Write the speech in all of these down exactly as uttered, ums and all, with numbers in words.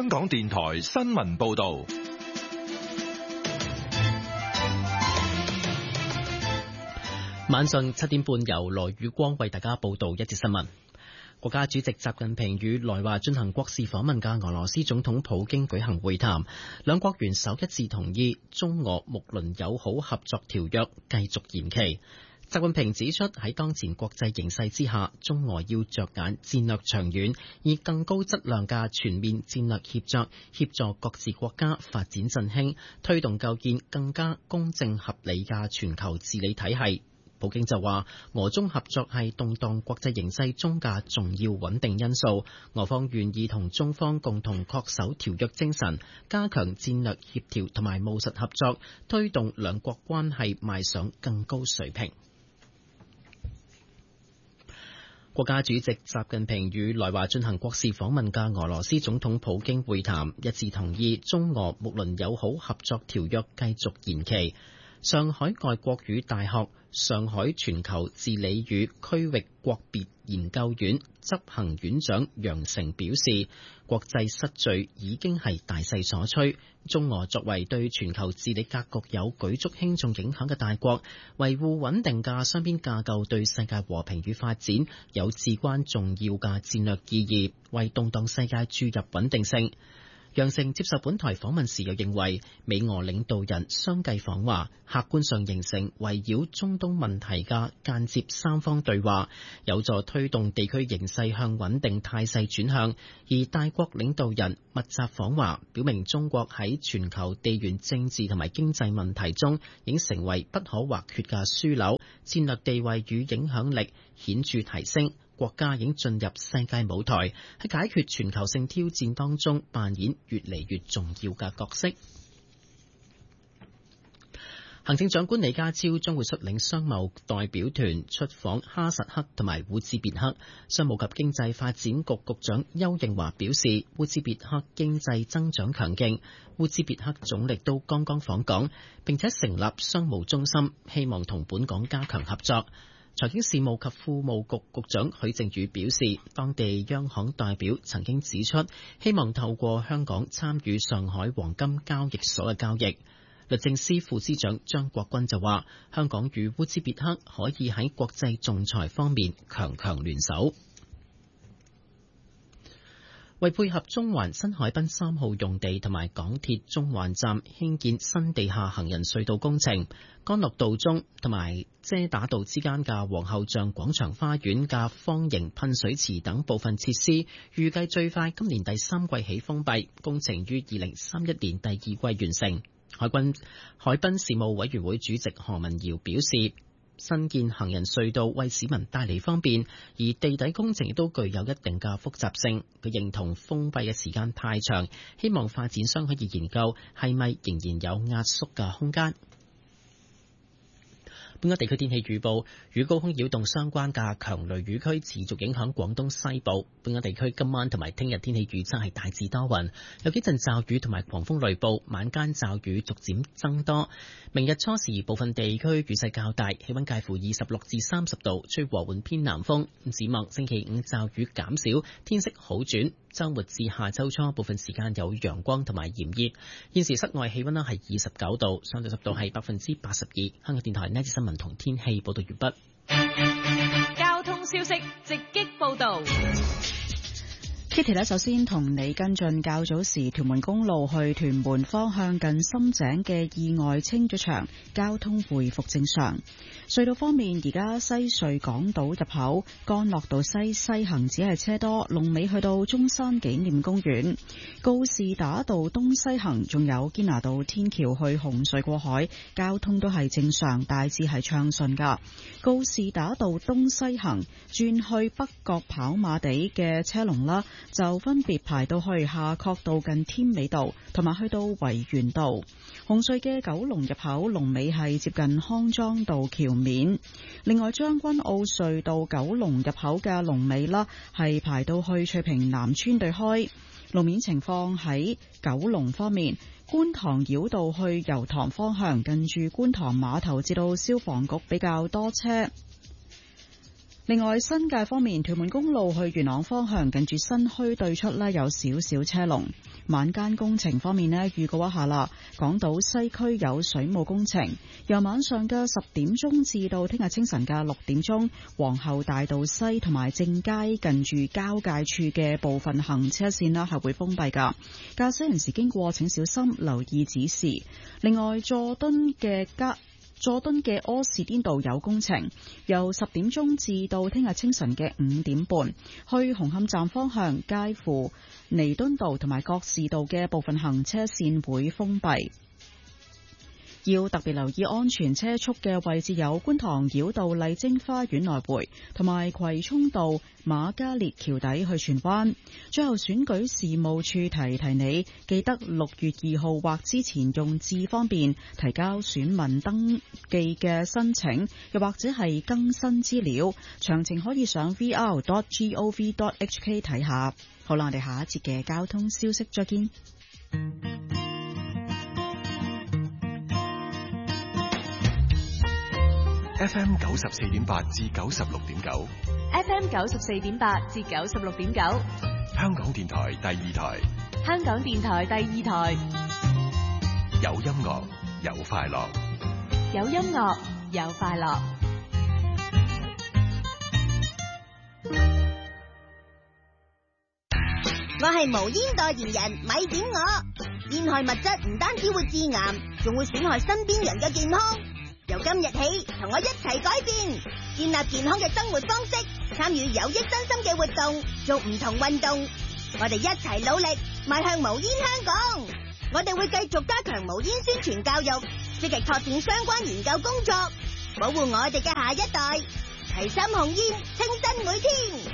香港電台新聞報道。 晚上七點半，由羅宇光為大家報道一節新聞。國家主席習近平與來華進行國事訪問嘅俄羅斯總統普京舉行會談，兩國元首一致同意中俄睦鄰友好合作條約繼續延期。習近平指出，喺當前國際形勢之下，中俄要着眼戰略長遠，以更高質量嘅全面戰略協作，協助各自國家發展振興，推動構建更加公正合理嘅全球治理體系。普京就話，俄中合作係動盪國際形勢中嘅重要穩定因素，俄方願意同中方共同恪守條約精神，加強戰略協調同埋務實合作，推動兩國關係邁上更高水平。國家主席習近平與來華進行國事訪問嘅俄羅斯總統普京會談，一致同意中俄睦鄰友好合作條約繼續延期。上海外國語大學上海全球治理與區域國別研究院執行院長楊成表示，國際失序已經係大勢所趨，中俄作為對全球治理格局有舉足輕重影響嘅大國，維護穩定嘅雙邊架構對世界和平與發展有至關重要嘅戰略意義，為動盪世界注入穩定性。楊成接受本台訪問時又認為，美俄領導人相繼訪華，客觀上形成圍繞中東問題嘅間接三方對話，有助推動地區形勢向穩定態勢轉向。而大國領導人密集訪華，表明中國喺全球地緣政治同埋經濟問題中已經成為不可或缺嘅樞紐，戰略地位與影響力顯著提升。國家已經進入世界舞台，喺解決全球性挑戰當中扮演越嚟越重要嘅角色。行政長官李家超將會率領商貿代表團出訪哈薩克同埋烏茲別克。商務及經濟發展局局長邱應華表示，烏茲別克經濟增長強勁，烏茲別克總理都剛剛訪港，並且成立商務中心，希望同本港加強合作。財經事務及庫務局局長許正宇表示，當地央行代表曾經指出，希望透過香港參與上海黃金交易所嘅交易。律政司副司長張國軍就話，香港與烏茲別克可以喺國際仲裁方面強強聯手。為配合中環新海濱三號用地同埋港鐵中環站興建新地下行人隧道工程，干諾道中同埋遮打道之間嘅皇后像廣場花園嘅方形噴水池等部分設施，預計最快今年第三季起封閉，工程於二零三一年第二季完成。海軍海濱事務委員會主席何文堯表示，新建行人隧道為市民帶嚟方便，而地底工程亦都具有一定嘅複雜性。佢認同封閉嘅時間太長，希望發展商可以研究係咪仍然有壓縮嘅空間。本港地區天氣預報，與高空擾動相關嘅強雷雨區持續影響廣東西部。本港地區今晚同埋聽日天氣預測係大致多雲，有幾陣驟雨同埋狂風雷暴，晚間驟雨逐漸增多。明日初時部分地區雨勢較大，氣溫介乎二十六至三十度，吹和緩偏南風。展望星期五驟雨減少，天色好轉。周末至下周初部分時間有陽光同埋炎熱。現時室外氣溫呢係二十九度，相對濕度係百分之八十二。香港電台呢節新聞同天氣報道完畢。 交通消息直擊報道。 Kitty 呢，首先同你跟進較早時屯門公路去屯門方向近深井嘅意外清咗場，交通回復正常。隧道方面，而家西隧港島入口干諾道西西行只係車多，龍尾去到中山紀念公園。告士打道東西行仲有堅拿道天橋去紅隧過海，交通都係正常，大致係暢順噶。告士打道東西行轉去北角跑馬地嘅車龍啦，就分別排到去夏慤道近添美道，同埋去到維園道。紅隧嘅九龍入口龍尾係接近康莊道橋面。另外將軍澳隧道九龍入口嘅龍尾啦，係排到去翠屏南村對開。路面情況喺九龍方面，觀塘繞道去油塘方向近住觀塘碼頭至到消防局比較多車。另外新界方面，屯門公路去元朗方向近住新墟對出呢有少少車龍。 晚間工程方面呢，預告一下啦。港島西區有水務工程，由晚上嘅十點鐘至到聽日清晨嘅六點鐘，皇后大道西同埋正街近住交界處嘅部分行車線啦係會封閉噶，駕駛人士經過請小心留意指示。另外，佐敦嘅加佐敦嘅柯士甸道有工程，由十點鐘至到聽日清晨嘅五點半，去紅磡站方向介乎彌敦道同埋覺士道嘅部分行車線會封閉。要特別留意安全車速嘅位置有觀塘繞道麗晶花園來回，同埋葵涌道瑪嘉烈橋底去荃灣。最後，選舉事務處提提你，記得六月二號或之前用智方便提交選民登記嘅申請，又或者係更新資料。詳情可以上 v r dot gov dot h k 睇下。好啦，我哋下一節嘅交通消息再見。 F M 九十四點八至九十六點九 F M 九十四點八至九十六點九， 香港電台第二台， 香港電台第二台， 有音樂有快樂， 有音樂有快樂。 我係無煙代言人，咪點我。煙害物質唔單止會致癌，仲會損害身邊人嘅健康。由今日起，同我一齊改變，建立健康嘅生活方式，參與有益身心嘅活動，做唔同運動。我哋一齊努力，邁向無煙香港。我哋會繼續加強無煙宣傳教育，積極拓展相關研究工作，保護我哋嘅下一代。齊心控煙，清新每天。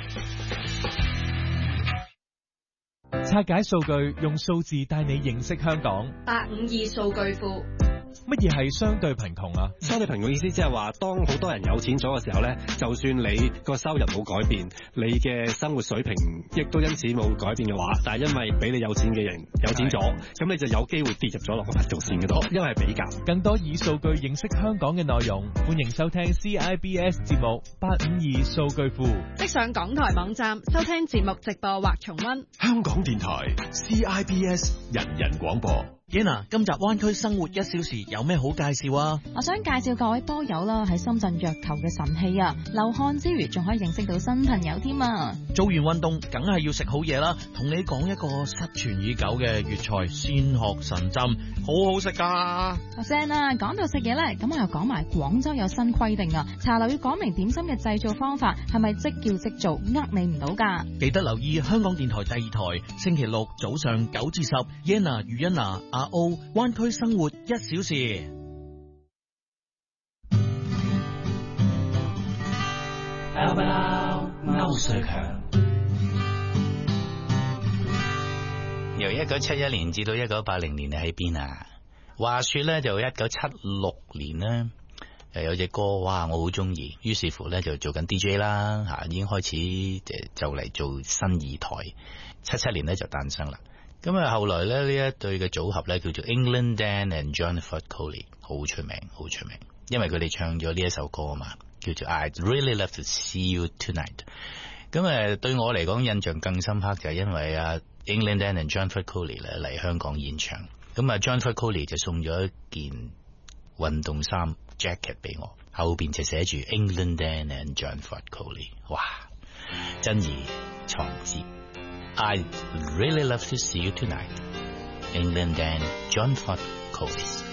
拆解數據，用數字帶你認識香港。 八五二數據庫。 乜嘢係相對貧窮啊？ 相對貧窮意思即係話，當好多人有錢咗嘅時候咧，就算你個收入冇改變，你嘅生活水平亦都因此冇改變嘅話，但係因為比你有錢嘅人有錢咗，咁你就有機會跌入咗落個貧窮線嗰度，因為係比較。 更多以數據認識香港嘅內容，歡迎收聽 C I B S 節目八五二數據庫， 即上港台網站收聽節目直播或重溫。 香港電台 C I B S 人人廣播。 Yana， 今集灣區生活一小時有咩好介紹啊？ 我想介紹各位波友啦，喺深圳躍球嘅神器啊！流汗之餘仲可以認識到新朋友添啊！ 做完運動梗係要食好嘢啦，同你講一個失傳已久嘅粵菜鮮殼神針，好好食噶！ 阿正啊，講到食嘢咧，咁我又講埋廣州有新規定啊！茶樓要講明點心嘅製造方法，係咪即叫即做，呃你唔到噶？ 記得留意香港電台第二台，星期六早上九至十 ，Yana 余欣娜。阿 O 灣區生活一小時， 歐瑞強。由一九七一年至到一九八零年，你喺邊啊？話說咧，就一九七六年咧，誒有隻歌，哇，我好中意，於是乎咧就做緊 D J 啦，吓已經開始誒就嚟做新二台，七七年咧就誕生啦。咁啊，後來咧呢一對嘅組合咧叫做 England Dan and John Ford Coley， 好出名，好出名，因為佢哋唱咗呢一首歌啊嘛，叫做 I'd Really Love to See You Tonight。咁誒，對我嚟講印象更深刻就係因為啊 England Dan and John Ford Coley 咧嚟香港演唱，咁啊 John Ford Coley 就送咗一件運動衫 jacket 俾我，後邊就寫住 England Dan and John Ford Coley， 哇，珍而藏之。I'd really love to see you tonight. England Dan, John Ford Coley.